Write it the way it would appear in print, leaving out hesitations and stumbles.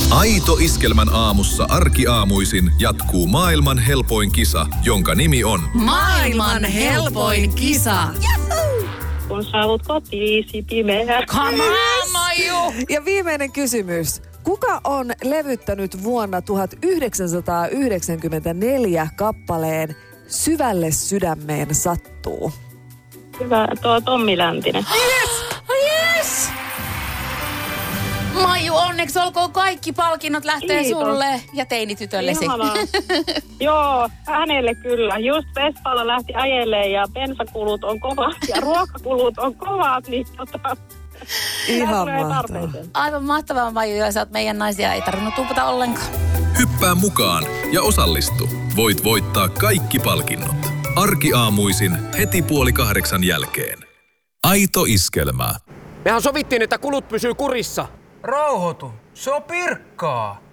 Aito Iskelmän aamussa arkiaamuisin jatkuu maailman helpoin kisa, jonka nimi on Maailman helpoin kisa. Kun saavut kotiisi pimeä. Come on, Maiju! Ja viimeinen kysymys. Kuka on levyttänyt vuonna 1994 kappaleen Syvälle sydämeen sattuu? Hyvä, tuo Tommi Läntinen. Yes! Maiju, onneksi olkoon kaikki palkinnot lähtee Kiitos. sulle ja teinitytöllesi. Ihanaa. Joo, hänelle kyllä. Just Vespalla lähti ajelee ja bensakulut on kovat ja ruokakulut on kovat, niin Ihan tulee mahtavaa. tarpeeseen. Aivan mahtavaa, Maiju, ja sä oot meidän naisia, ei tarvinnut tupata ollenkaan. Hyppää mukaan ja osallistu. Voit voittaa kaikki palkinnot. Arkiaamuisin heti 7:30 jälkeen. Aito Iskelmä. Mehän sovittiin, että kulut pysyy kurissa. Rauhoitu, se on Pirkkaa.